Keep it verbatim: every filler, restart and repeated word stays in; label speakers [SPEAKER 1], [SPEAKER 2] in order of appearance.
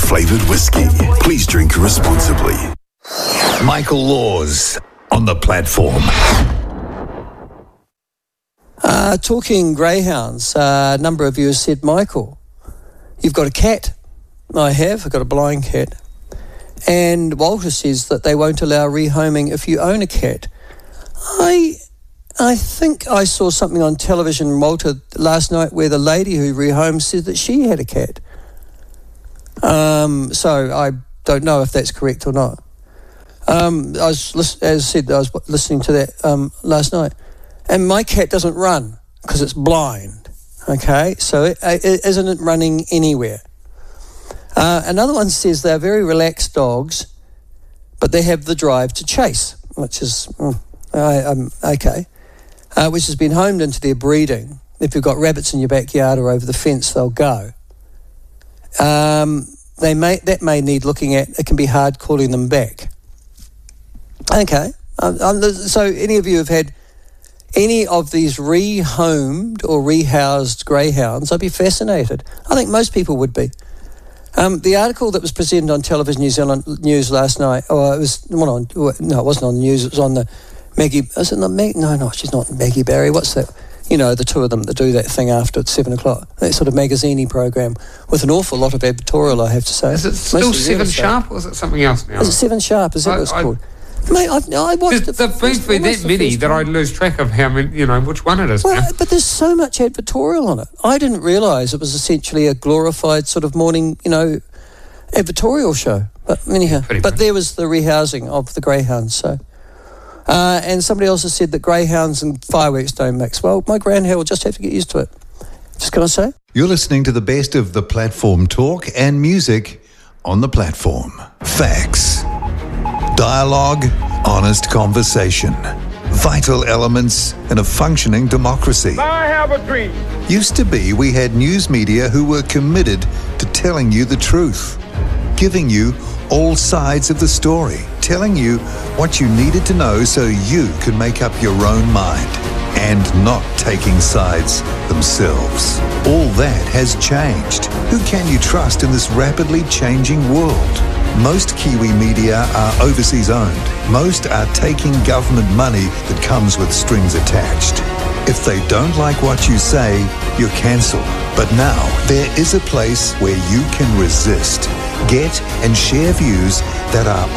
[SPEAKER 1] flavoured whiskey. Please drink responsibly.
[SPEAKER 2] Michael Laws on the platform.
[SPEAKER 3] Uh, talking greyhounds, uh, a number of you have said, Michael, you've got a cat. I have. I've got a blind cat. And Walter says that they won't allow rehoming if you own a cat. I I think I saw something on television, Walter, last night where the lady who rehomed said that she had a cat. Um, so I don't know if that's correct or not. Um, I was, as I said, I was listening to that um, last night. And my cat doesn't run because it's blind, okay? So it, it isn't running anywhere. Uh, another one says they're very relaxed dogs, but they have the drive to chase, which is, mm, I, um, okay, uh, which has been homed into their breeding. If you've got rabbits in your backyard or over the fence, they'll go. Um, they may that may need looking at. It can be hard calling them back. Okay, um, um, so any of you have had any of these rehomed or rehoused greyhounds? I'd be fascinated. I think most people would be. Um, the article that was presented on Television New Zealand News last night, oh, it was well, on, no, it wasn't on the news. It was on the Maggie. Is it not Maggie? No, no, she's not Maggie Barry. What's that? You know, the two of them that do that thing after it's seven o'clock. That sort of magazine-y program with an awful lot of editorial, I have to say.
[SPEAKER 4] Is it still Seven Sharp, or is it something else now?
[SPEAKER 3] Is it Seven Sharp? Is that I, what it's I, called? Mate, I've, I watched
[SPEAKER 4] the There've been for that many that I lose track of how many, you know, which one it is
[SPEAKER 3] well,
[SPEAKER 4] now.
[SPEAKER 3] But there's so much editorial on it. I didn't realise it was essentially a glorified sort of morning, you know, editorial show. But anyhow, Pretty but much. There was the rehousing of the greyhounds, so... Uh, and somebody else has said that greyhounds and fireworks don't mix. Well, my grandhair will just have to get used to it. Just going to say.
[SPEAKER 2] You're listening to the best of the platform talk and music on the platform. Facts, dialogue, honest conversation, vital elements in a functioning democracy.
[SPEAKER 5] I have a dream.
[SPEAKER 2] Used to be we had news media who were committed to telling you the truth, giving you all sides of the story, telling you what you needed to know so you could make up your own mind, and not taking sides themselves. All that has changed. Who can you trust in this rapidly changing world? Most Kiwi media are overseas owned. Most are taking government money that comes with strings attached. If they don't like what you say, you're cancelled. But now, there is a place where you can resist, get and share views that are